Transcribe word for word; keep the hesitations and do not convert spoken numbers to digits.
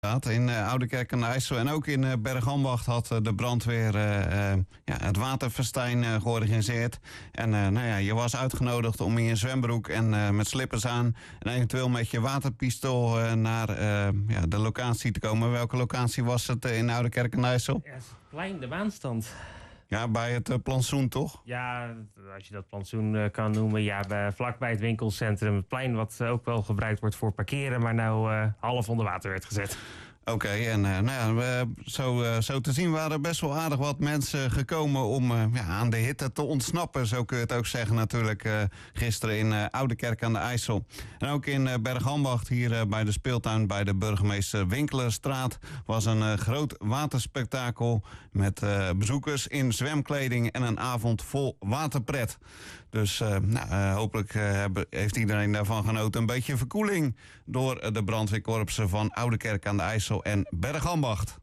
In uh, Oudekerk aan de IJssel en ook in uh, Bergambacht had uh, de brandweer uh, uh, ja, het waterfestijn uh, georganiseerd. En uh, nou ja, je was uitgenodigd om in je zwembroek en uh, met slippers aan en eventueel met je waterpistool uh, naar uh, ja, de locatie te komen. Welke locatie was het uh, in Oudekerk aan de IJssel? Ja, het plein, de Maanstand. Ja, bij het uh, plantsoen toch? Ja, als je dat plantsoen uh, kan noemen. Ja, bij, vlakbij het winkelcentrum. Het plein wat uh, ook wel gebruikt wordt voor parkeren, maar nou uh, half onder water werd gezet. Oké, okay, en uh, nou ja, zo, uh, zo te zien waren er best wel aardig wat mensen gekomen om uh, ja, aan de hitte te ontsnappen. Zo kun je het ook zeggen natuurlijk uh, gisteren in uh, Oudekerk aan de IJssel. En ook in uh, Bergambacht, hier uh, bij de speeltuin bij de burgemeester Winkelerstraat, was een uh, groot waterspektakel met uh, bezoekers in zwemkleding en een avond vol waterpret. Dus uh, nou, uh, hopelijk uh, heeft iedereen daarvan genoten. Een beetje verkoeling door uh, de brandweerkorpsen van Oudekerk aan de IJssel en Bergambacht.